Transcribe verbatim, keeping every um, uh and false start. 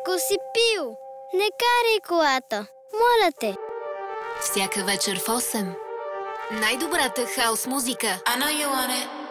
Ако си пил, не карай колата. Моля те. Всяка вечер в осем. Най-добрата хаус музика. I know you want it.